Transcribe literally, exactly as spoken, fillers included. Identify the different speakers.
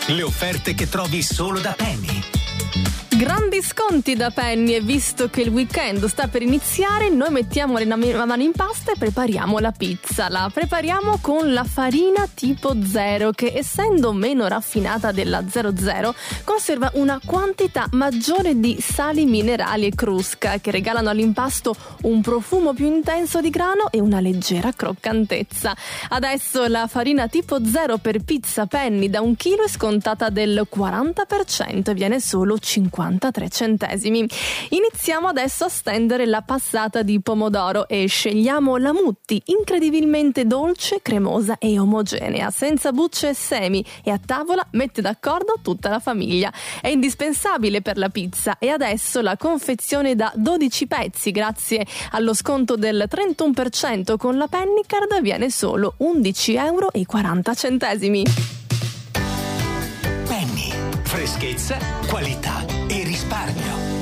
Speaker 1: Le offerte che trovi solo da Penny.
Speaker 2: Grandi sconti da Penny, e visto che il weekend sta per iniziare, noi mettiamo le mani in pasta e prepariamo la pizza. La prepariamo con la farina tipo zero, che essendo meno raffinata della zero zero conserva una quantità maggiore di sali minerali e crusca che regalano all'impasto un profumo più intenso di grano e una leggera croccantezza. Adesso la farina tipo zero per pizza Penny da un chilo è scontata del quaranta per cento e viene solo cinquantatré centesimi. Iniziamo adesso a stendere la passata di pomodoro e scegliamo la Mutti, incredibilmente dolce, cremosa e omogenea, senza bucce e semi, e a tavola mette d'accordo tutta la famiglia. È indispensabile per la pizza. E adesso la confezione da dodici pezzi, grazie allo sconto del trentuno per cento con la Pennycard, viene solo undici euro e quaranta centesimi.
Speaker 1: Penny, freschezza, qualità e risparmio.